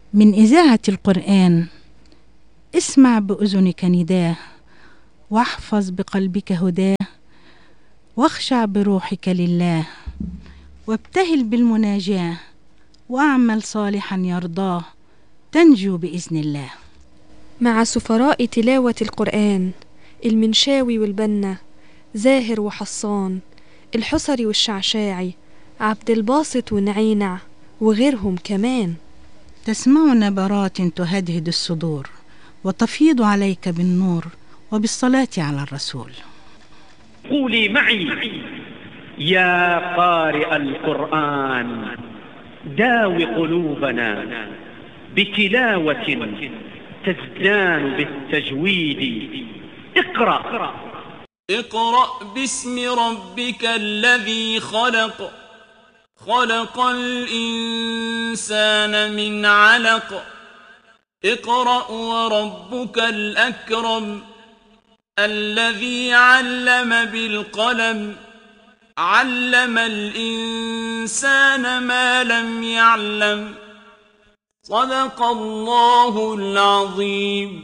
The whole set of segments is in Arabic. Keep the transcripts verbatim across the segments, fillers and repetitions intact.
من إذاعة القرآن. اسمع بأذنك نداه، واحفظ بقلبك هداه، واخشع بروحك لله، وابتهل بالمناجاة، واعمل صالحا يرضاه، تنجو بإذن الله. مع سفراء تلاوة القرآن، المنشاوي والبنا، زاهر وحصان، الحصري والشعشاعي، عبد الباسط ونعينع، وغيرهم كمان. تسمع نبرات تهدهد الصدور، وتفيض عليك بالنور وبالصلاة على الرسول. قولي معي: يا قارئ القرآن، داوي قلوبنا بتلاوة تزدان بالتجويد. اقرأ اقرأ باسم ربك الذي خلق، خلق الإنسان من علق. اقرأ وربك الأكرم الذي علم بالقلم، علم الإنسان ما لم يعلم. صدق الله العظيم.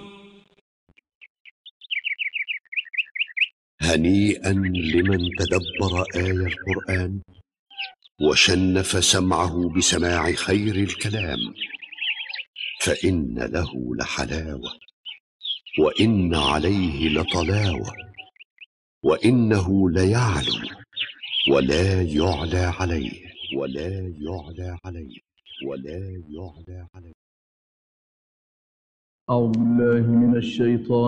هنيئا لمن تدبر آي القرآن وشنف سمعه بسماع خير الكلام، فإن له لحلاوة، وإن عليه لطلاوة، وإنه ليعلو ولا يعلى عليه، ولا يعلى عليه، ولا يعلى عليه. أعوذ بالله من الشيطان